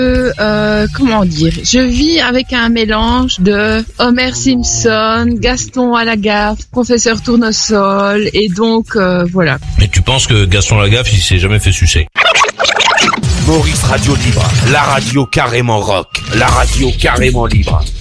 comment dire, je vis avec un mélange de Homer Simpson, Gaston à la gaffe, Professeur Tournesol, et donc voilà. Mais tu penses que Gaston Lagaffe, il s'est jamais fait sucer? Maurice Radio Libre, la radio carrément rock, la radio carrément libre.